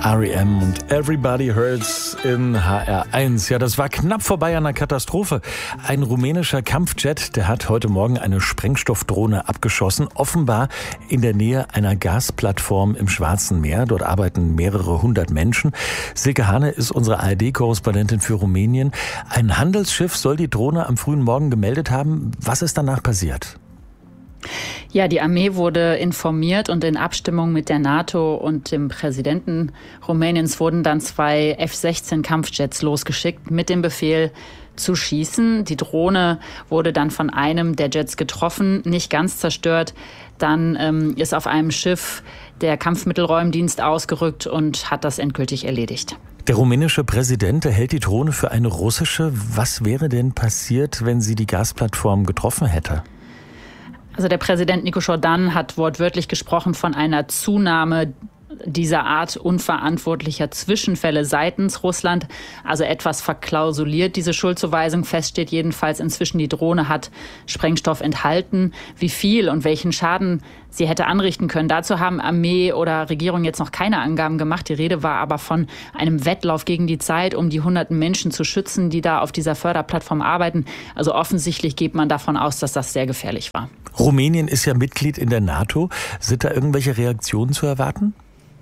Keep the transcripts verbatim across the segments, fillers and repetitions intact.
R E M und Everybody Hurts in H R eins. Ja, das war knapp vorbei an einer Katastrophe. Ein rumänischer Kampfjet, der hat heute Morgen eine Sprengstoffdrohne abgeschossen, offenbar in der Nähe einer Gasplattform im Schwarzen Meer. Dort arbeiten mehrere hundert Menschen. Silke Hane ist unsere A R D-Korrespondentin für Rumänien. Ein Handelsschiff soll die Drohne am frühen Morgen gemeldet haben. Was ist danach passiert? Ja, die Armee wurde informiert und in Abstimmung mit der NATO und dem Präsidenten Rumäniens wurden dann zwei F sechzehn Kampfjets losgeschickt mit dem Befehl zu schießen. Die Drohne wurde dann von einem der Jets getroffen, nicht ganz zerstört. Dann ähm, ist auf einem Schiff der Kampfmittelräumdienst ausgerückt und hat das endgültig erledigt. Der rumänische Präsident hält die Drohne für eine russische. Was wäre denn passiert, wenn sie die Gasplattform getroffen hätte? Also der Präsident Nicu Jordan hat wortwörtlich gesprochen von einer Zunahme dieser Art unverantwortlicher Zwischenfälle seitens Russland, also etwas verklausuliert diese Schuldzuweisung. Fest steht jedenfalls inzwischen, die Drohne hat Sprengstoff enthalten. Wie viel und welchen Schaden sie hätte anrichten können, dazu haben Armee oder Regierung jetzt noch keine Angaben gemacht. Die Rede war aber von einem Wettlauf gegen die Zeit, um die hunderten Menschen zu schützen, die da auf dieser Förderplattform arbeiten. Also offensichtlich geht man davon aus, dass das sehr gefährlich war. Rumänien ist ja Mitglied in der NATO. Sind da irgendwelche Reaktionen zu erwarten?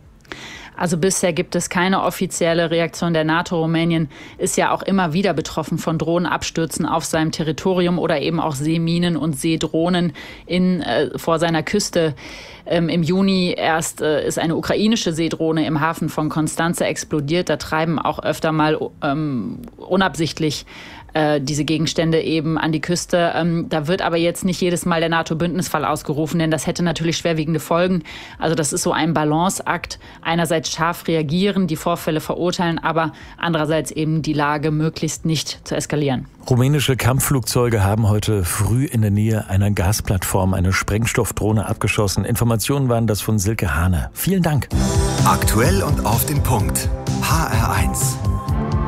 Also bisher gibt es keine offizielle Reaktion der NATO. Rumänien ist ja auch immer wieder betroffen von Drohnenabstürzen auf seinem Territorium oder eben auch Seeminen und Seedrohnen in, äh, vor seiner Küste. Ähm, Im Juni erst äh, ist eine ukrainische Seedrohne im Hafen von Konstanze explodiert. Da treiben auch öfter mal ähm, unabsichtlich äh, diese Gegenstände eben an die Küste. Ähm, da wird aber jetzt nicht jedes Mal der NATO-Bündnisfall ausgerufen, denn das hätte natürlich schwerwiegende Folgen. Also das ist so ein Balanceakt. Einerseits scharf reagieren, die Vorfälle verurteilen, aber andererseits eben die Lage möglichst nicht zu eskalieren. Rumänische Kampfflugzeuge haben heute früh in der Nähe einer Gasplattform eine Sprengstoffdrohne abgeschossen. Informationen waren das von Silke Hane. Vielen Dank. Aktuell und auf den Punkt. H R eins.